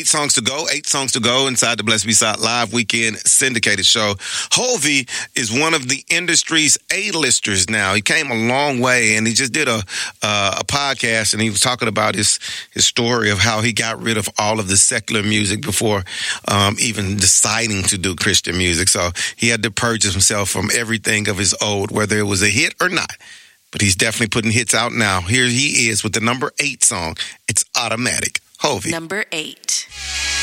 songs to go. 8 songs to go inside the Blessed B-Side Live Weekend syndicated show. Hovey is one of the industry's A-listers now. He came a long way, and he just did a podcast, and he was talking about his story of how he got rid of all of the secular music before even deciding to do Christian music. So he had to purge himself from everything of his old, whether it was a hit or not. But he's definitely putting hits out now. Here he is with the number 8 song. It's Automatic. Hovey. Number 8.